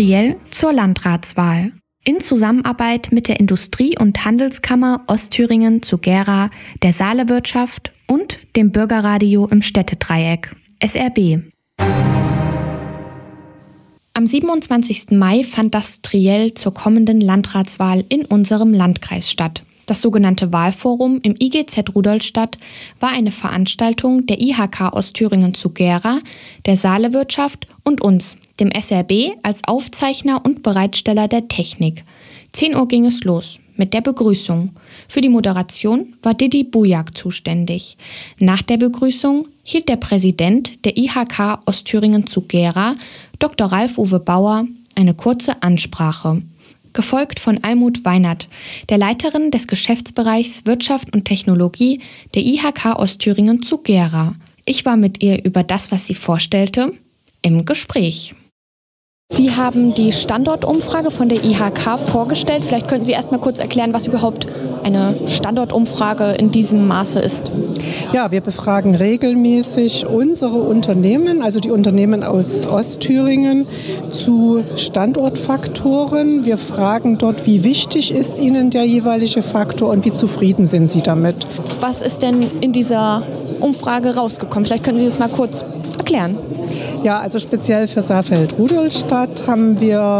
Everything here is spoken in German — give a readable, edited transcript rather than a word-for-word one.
Triell zur Landratswahl. In Zusammenarbeit mit der Industrie- und Handelskammer Ostthüringen zu Gera, der Saalewirtschaft und dem Bürgerradio im Städtedreieck, SRB. Am 27. Mai fand das Triell zur kommenden Landratswahl in unserem Landkreis statt. Das sogenannte Wahlforum im IGZ Rudolstadt war eine Veranstaltung der IHK Ostthüringen zu Gera, der Saalewirtschaft und uns, dem SRB, als Aufzeichner und Bereitsteller der Technik. 10 Uhr ging es los mit der Begrüßung. Für die Moderation war Didi Bujak zuständig. Nach der Begrüßung hielt der Präsident der IHK Ostthüringen zu Gera, Dr. Ralf-Uwe Bauer, eine kurze Ansprache. Gefolgt von Almut Weinert, der Leiterin des Geschäftsbereichs Wirtschaft und Technologie der IHK Ostthüringen zu Gera. Ich war mit ihr über das, was sie vorstellte, im Gespräch. Sie haben die Standortumfrage von der IHK vorgestellt. Vielleicht könnten Sie erst mal kurz erklären, was überhaupt eine Standortumfrage in diesem Maße ist. Ja, wir befragen regelmäßig unsere Unternehmen, also die Unternehmen aus Ostthüringen, zu Standortfaktoren. Wir fragen dort, wie wichtig ist Ihnen der jeweilige Faktor und wie zufrieden sind Sie damit. Was ist denn in dieser Umfrage rausgekommen? Vielleicht können Sie das mal kurz erklären. Ja, also speziell für Saalfeld-Rudolstadt haben wir